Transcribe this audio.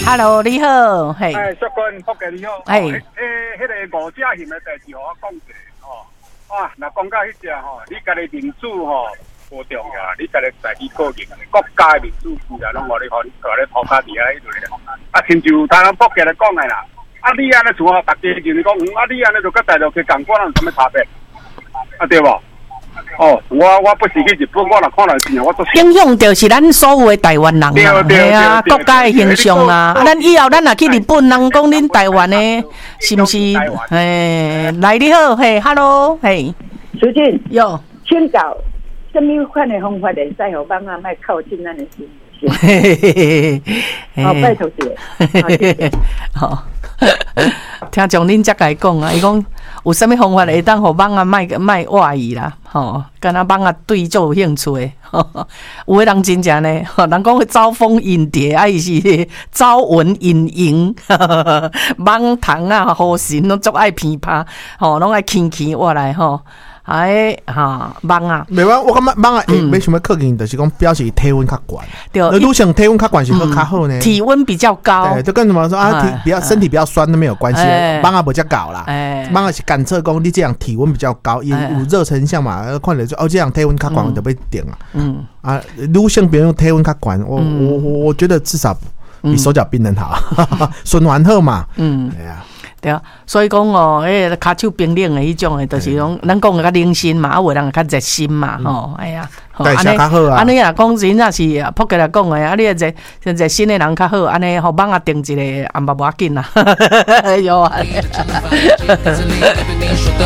Hello， 你好，嘿。 小君，福建你好。迄个五只型的代志，我讲一下吼。哇，若讲到迄只吼，你家己民主吼无重要，你家己在地个人国家的民主自然拢互你涂骹底下迄类啊，亲像台湾福建来讲的啦。啊，你安尼像大家就是讲，你安尼就跟大陆去共款有啥物差别？啊，对无？哦，我不是去日本，我若看来是我做。 影响就是咱所有的台湾人啊，对啊，国家的形象啊。啊，咱以后咱若去日本，人讲恁台湾的，是不是？来你好，嘿 ，Hello， 嘿， 苏静， 有， 请教什么款的方法会使互帮啊，莫靠近咱的心？好，拜托姐。 好，听从恁遮来讲啊，伊讲有啥物方法会当互网啊，莫怀疑啦，吼，敢若网啊对做有兴趣的，有的人真正呢，人讲招蜂引蝶，啊伊是招蚊引蝇，网虫啊、好神拢足爱偏拍，吼，拢爱轻活来吼。网啊， 袂话，我感觉网啊，为什么靠近？就是讲表示体温较悬，对，女性体温较悬是会较好呢。 体温比较高， 对，就跟什么说啊，身体比较酸都没有关系，网啊不较高啦，网啊是感测讲你这样体温比较高，有热成像嘛，看着就这样体温较悬就被点啊，女性别人体温较悬，我觉得至少比手脚冰冷好，循环好嘛，对啊。 对啊，所以讲哦，迄个骹手冰冷的迄种的，就是讲咱讲个较冷心嘛，啊，有人较热心嘛，吼，哎呀， 代谢较好啊。 安尼啊，讲真正是普及来讲的，啊，你热心的人较好，安尼互网啊定一个，也无要紧啦，有啊。